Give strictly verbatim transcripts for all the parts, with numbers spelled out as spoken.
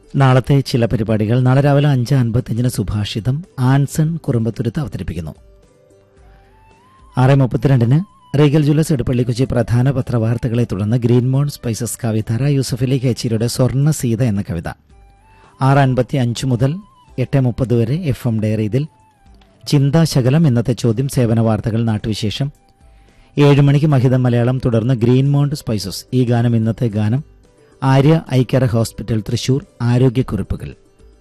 നാളത്തെ ചില പരിപാടികൾ. നാളെ രാവിലെ അഞ്ച് അൻപത്തിയഞ്ചിന് സുഭാഷിതം ആൻസൺ കുറുമ്പത്തുരുത്ത് അവതരിപ്പിക്കുന്നു. ആറ് മുപ്പത്തിരണ്ടിന് റീഗൽ ജ്വല്ലേഴ്സ് എടപ്പള്ളി കൊച്ചി പ്രധാന പത്രവാർത്തകളെ തുടർന്ന് ഗ്രീൻമോൺ സ്പൈസസ് കവിതര യൂസഫലി കേച്ചിരിയുടെ സ്വർണ്ണ സീത എന്ന കവിത. ആറ് അൻപത്തി അഞ്ച് മുതൽ എട്ട് മുപ്പത് വരെ എഫ് എം ഡയറി. ഇതിൽ ചിന്താശകലം, ഇന്നത്തെ ചോദ്യം, സേവന വാർത്തകൾ, നാട്ടുവിശേഷം. ഏഴ് മണിക്ക് മഹിതം മലയാളം, തുടർന്ന് ഗ്രീൻമോണ്ട് സ്പൈസസ് ഈ ഗാനം, ഇന്നത്തെ ഗാനം, ആര്യ ഐക്കര ഹോസ്പിറ്റൽ തൃശൂർ, ആരോഗ്യക്കുറിപ്പുകൾ.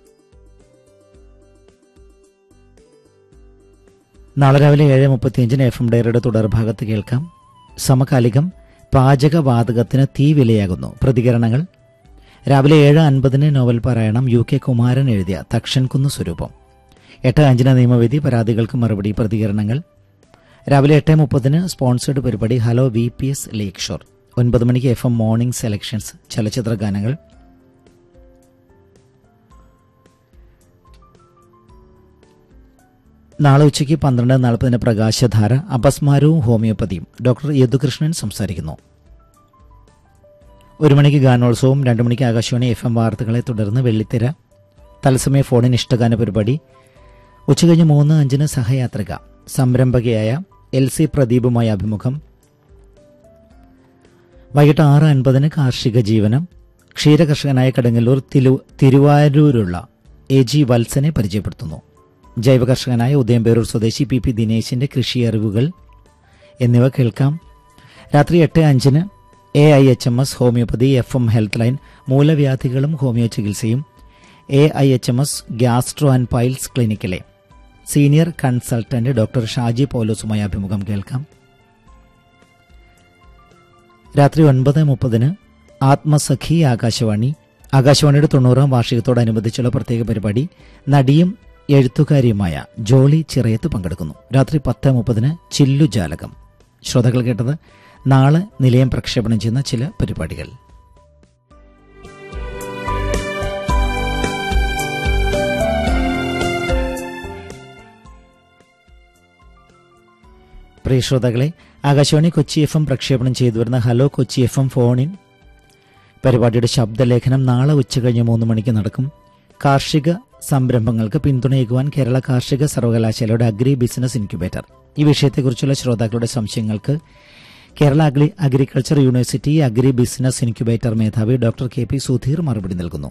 നാളെ രാവിലെ ഏഴ് മുപ്പത്തിയഞ്ചിന് എഫ് എം ഡയറിയുടെ തുടർഭാഗത്ത് കേൾക്കാം സമകാലികം, പാചകവാതകത്തിന് തീ വിലയാകുന്നു, പ്രതികരണങ്ങൾ. രാവിലെ ഏഴ് അൻപതിന് നോവൽ പാരായണം, യു കെ കുമാരൻ എഴുതിയ തക്ഷൻകുന്ന് സ്വരൂപം. എട്ട് അഞ്ചിന് നിയമവിധി, പരാതികൾക്ക് മറുപടി, പ്രതികരണങ്ങൾ. രാവിലെ എട്ട് മുപ്പതിന് സ്പോൺസേഡ് പരിപാടി ഹലോ വി പി എസ് ലേക്ക് ഷോർ. ഒൻപത് മണിക്ക് എഫ് എം മോർണിംഗ് സെലക്ഷൻസ് ചലച്ചിത്ര ഗാനങ്ങൾ. നാളെ ഉച്ചയ്ക്ക് പന്ത്രണ്ട് നാൽപ്പതിന് പ്രകാശധാര, അപസ്മാരവും ഹോമിയോപ്പതിയും, ഡോക്ടർ യദുകൃഷ്ണൻ സംസാരിക്കുന്നു. ഒരു മണിക്ക് ഗാനോത്സവം, രണ്ട് മണിക്ക് ആകാശവാണി എഫ് എം വാർത്തകളെ തുടർന്ന് വെള്ളിത്തിര തത്സമയ ഫോണിൻ ഇഷ്ടഗാന പരിപാടി. ഉച്ചകഴിഞ്ഞ് മൂന്ന് അഞ്ചിന് സഹയാത്രിക, സംരംഭകയായ എൽ സി പ്രദീപുമായി അഭിമുഖം. വൈകിട്ട് ആറ് അൻപതിന് കാർഷിക ജീവനം, ക്ഷീരകർഷകനായ കടുങ്ങല്ലൂർ തിരുവാരൂരുള്ള എ ജി വത്സനെ പരിചയപ്പെടുത്തുന്നു. ജൈവ കർഷകനായ ഉദയംപേരൂർ സ്വദേശി പി പി ദിനേശിന്റെ കൃഷി അറിവുകൾ എന്നിവ കേൾക്കാം. രാത്രി എട്ട് അഞ്ചിന് A I H M S homeopathy F M health line, മൂലവ്യാധികളും homeo ചികിത്സയും, A I H M S gastro and piles ക്ലിനിക്കിലെ senior consultant doctor Shaji പൗലോസുമായി അഭിമുഖം കേൾക്കാം. രാത്രി ഒൻപത് മുപ്പതിന് ആത്മസഖി ആകാശവാണി, ആകാശവാണിയുടെ തൊണ്ണൂറാം വാർഷികത്തോടനുബന്ധിച്ചുള്ള പ്രത്യേക പരിപാടി. നടിയും എഴുത്തുകാരിയുമായ ജോളി ചിറയത്ത് പങ്കെടുക്കുന്നു. രാത്രി പത്ത് മുപ്പതിന് ചില്ലുജാലകം. ശ്രോതാക്കൾ കേട്ടത് നാളെ നിലയം പ്രക്ഷേപണം ചെയ്യുന്ന ചില പരിപാടികൾ. പ്രിയ ശ്രോതാക്കളെ, ആകാശവാണി കൊച്ചി എഫ് എം പ്രക്ഷേപണം ചെയ്തു വരുന്ന ഹലോ കൊച്ചി എഫ് എം ഫോണിൻ പരിപാടിയുടെ ശബ്ദലേഖനം നാളെ ഉച്ചകഴിഞ്ഞ് മൂന്ന് മണിക്ക് നടക്കും. കാർഷിക സംരംഭങ്ങൾക്ക് പിന്തുണയേകുവാൻ കേരള കാർഷിക സർവകലാശാലയുടെ അഗ്രി ബിസിനസ് ഇൻക്യുബേറ്റർ. ഈ വിഷയത്തെക്കുറിച്ചുള്ള ശ്രോതാക്കളുടെ സംശയങ്ങൾക്ക് Kerala agri agriculture university agri business incubator മേധാവി ഡോക്ടർ കെ പി സുധീർ മറുപടി നൽകുന്നു.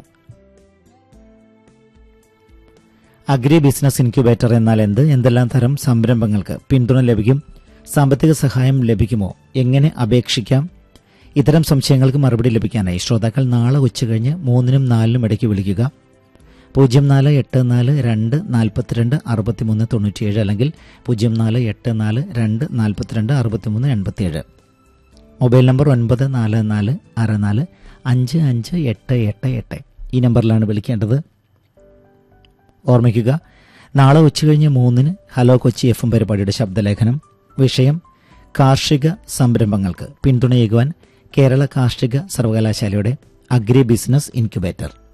അഗ്രി ബിസിനസ് ഇൻക്യുബേറ്റർ എന്നാൽ എന്ത്? എന്തെല്ലാം തരം സംരംഭങ്ങൾക്ക് പിന്തുണ ലഭിക്കും? സാമ്പത്തിക സഹായം ലഭിക്കുമോ? എങ്ങനെ അപേക്ഷിക്കാം? ഇത്തരം സംശയങ്ങൾക്ക് മറുപടി ലഭിക്കാനായി ശ്രോതാക്കൾ നാളെ ഉച്ചകഴിഞ്ഞ് മൂന്നിനും നാലിനും ഇടയ്ക്ക് വിളിക്കുക. പൂജ്യം നാല് എട്ട് നാല് രണ്ട് നാൽപ്പത്തിരണ്ട് അറുപത്തിമൂന്ന് തൊണ്ണൂറ്റിയേഴ് അല്ലെങ്കിൽ പൂജ്യം നാല് എട്ട് നാല് രണ്ട് നാൽപ്പത്തിരണ്ട് അറുപത്തിമൂന്ന് എൺപത്തിയേഴ്. മൊബൈൽ നമ്പർ ഒൻപത് നാല് നാല് ആറ് നാല് അഞ്ച് അഞ്ച് എട്ട് എട്ട് എട്ട്. ഈ നമ്പറിലാണ് വിളിക്കേണ്ടത്. ഓർമ്മിക്കുക, നാളെ ഉച്ചകഴിഞ്ഞ് മൂന്നിന് ഹലോ കൊച്ചി എഫ് എം പരിപാടിയുടെ ശബ്ദലേഖനം. വിഷയം കാർഷിക സംരംഭങ്ങൾക്ക് പിന്തുണയേകുവാൻ കേരള കാർഷിക സർവകലാശാലയുടെ അഗ്രി ബിസിനസ് ഇൻക്യുബേറ്റർ.